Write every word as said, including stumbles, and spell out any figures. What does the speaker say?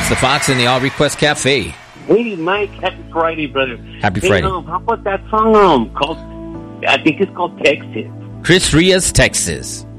It's the Fox and the All Request Cafe. Hey, Mike. Happy Friday, brother. Happy hey, Friday. Um, how about that song um, called, I think it's called Texas. Chris Ria's Texas.